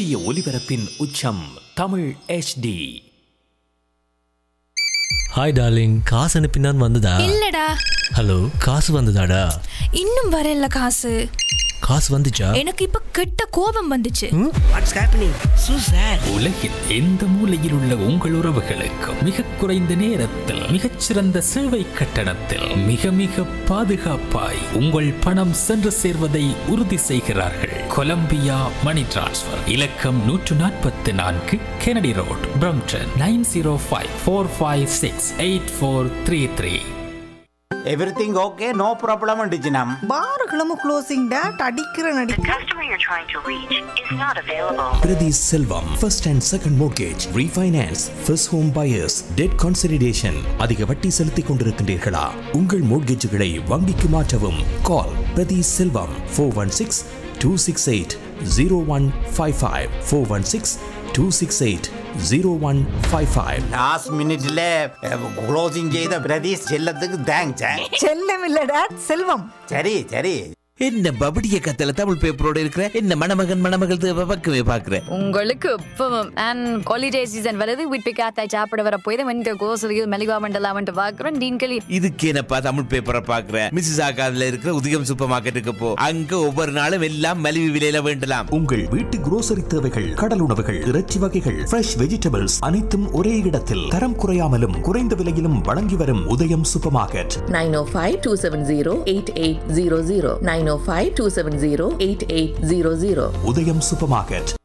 சூரிய ஒளிபரப்பின் உச்சம் Tamil HD. Hi darling, காசு அனுப்பினான் வந்ததா? இல்லடா. ஹலோ, காசு வந்ததாடா? இன்னும் வரல காசு. காசு வந்துச்சா? எனக்கு இப்ப கெட்ட கோபம் வந்துச்சு. What's happening? So sad. உலகின் எந்த மூலையில் உள்ள உங்கள் உறவுகளுக்கு மிக குறைந்த நேரத்தில் மிகச்சிறந்த சேவை கட்டணத்தில் மிக மிக பாதுகாப்பாய் உங்கள் பணம் சென்று சேர்வதை உறுதி செய்கிறார்கள். கொலம்பியா மணி டிரான்ஸ்ஃபர் இலக்கம் 144 Kennedy road, Brampton 9054568433. Everything okay? No problem டிஜினம். பாருகளும் closing date அடிக்கிற நடி. The customer you're trying to reach is not available. Priti Selvam, first and second mortgage, refinance, first home buyers, debt consolidation. அதிக வட்டி செலுத்திக் கொண்டிருக்கின்றீர்களா? உங்கள் மோட்கேஜுகளை வங்கிக்கு மாற்றவும். கால் பிரதி செல்வம் 416-268-0155 416-268-0155. லாஸ்ட் மினிட்ல க்ளோசிங் செய்த பிரதீஷ் செல்லத்துக்கு தேங்க்ஸ். செல்லம் இல்ல டேட், செல்வம். சரி சரி. என்ன பபடிய கத்தல தமிழ் பேப்பரோட இருக்கிற என்ன மணமகள் பக்கமே பாக்குறேன். உங்களுக்கு இப்பவும் அண்ட் ஹாலிடே சீசன் வருது, வீட்டு காத்தாய் சாப்பிட வர போய் வந்து கோசலியில் மெலிவா மண்டலாம் வந்து பாக்குறோம். டீன்களி இதுக்கு என்னப்பா தமிழ் பேப்பரை பாக்குறேன். மிஸ்ஸஸ் ஆகாதுல இருக்கிற உதயம் சூப்பர் மார்க்கெட்டுக்கு போ, அங்க ஒவ்வொரு நாளும் எல்லாம் மலிவு விலையில வேண்டலாம். உங்கள் வீட்டு grocery தேவைகள், கடல் உணவுகள், இறைச்சி வகைகள், ஃப்ரெஷ் வெஜிடபிள்ஸ் அனைத்தும் ஒரே இடத்தில் தரம் குறையாமலும் குறைந்த விலையிலும் வழங்கி வரும் உதயம் சூப்பர் மார்க்கெட். 905-270-8800 905-270-8800. உதயம் சூப்பர் மார்க்கெட்.